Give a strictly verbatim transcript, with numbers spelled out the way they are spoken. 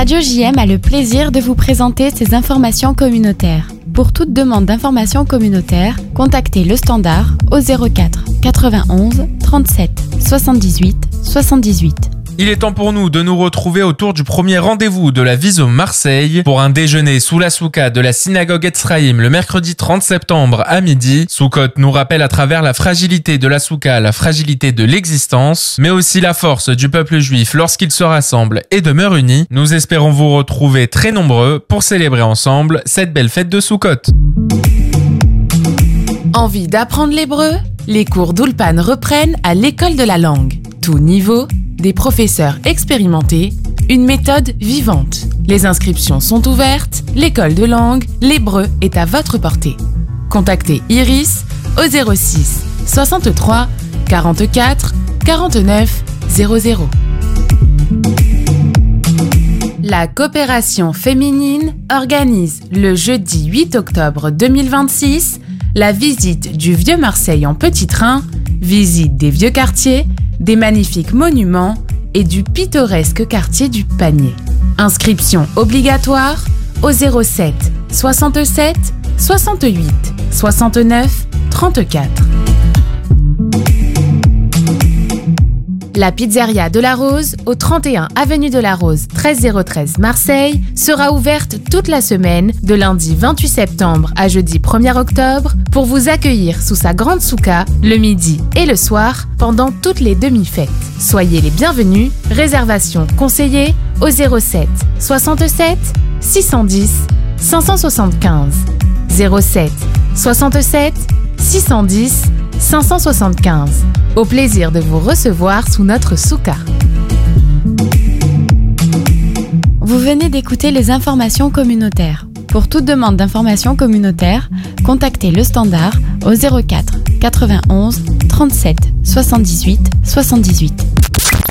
Radio J M a le plaisir de vous présenter ses informations communautaires. Pour toute demande d'information communautaire, contactez le standard au zéro quatre quatre-vingt-onze trente-sept soixante-dix-huit soixante-dix-huit. Il est temps pour nous de nous retrouver autour du premier rendez-vous de la Viso Marseille pour un déjeuner sous la souka de la synagogue Etzraïm le mercredi trente septembre à midi. Soukot nous rappelle à travers la fragilité de la souka, la fragilité de l'existence, mais aussi la force du peuple juif lorsqu'il se rassemble et demeure uni. Nous espérons vous retrouver très nombreux pour célébrer ensemble cette belle fête de Soukot. Envie d'apprendre l'hébreu ? Les cours d'Ulpan reprennent à l'école de la langue. Tout niveau, des professeurs expérimentés, une méthode vivante. Les inscriptions sont ouvertes, l'école de langue, l'hébreu est à votre portée. Contactez Iris au zéro six soixante-trois quarante-quatre quarante-neuf zéro zéro. La coopération féminine organise le jeudi huit octobre deux mille vingt-six la visite du Vieux Marseille en petit train, visite des vieux quartiers, des magnifiques monuments et du pittoresque quartier du Panier. Inscription obligatoire au zéro sept soixante-sept soixante-huit soixante-neuf trente-quatre. La pizzeria de la Rose, au trente et un avenue de la Rose treize zéro treize Marseille, sera ouverte toute la semaine de lundi vingt-huit septembre à jeudi premier octobre pour vous accueillir sous sa grande souka le midi et le soir pendant toutes les demi-fêtes. Soyez les bienvenus, réservation conseillée au zéro sept soixante-sept six cent dix cinq cent soixante-quinze. zéro sept soixante-sept six cent dix cinq cent soixante-quinze. Au plaisir de vous recevoir sous notre souka. Vous venez d'écouter les informations communautaires. Pour toute demande d'information communautaire, contactez le standard au zéro quatre quatre-vingt-onze trente-sept soixante-dix-huit soixante-dix-huit.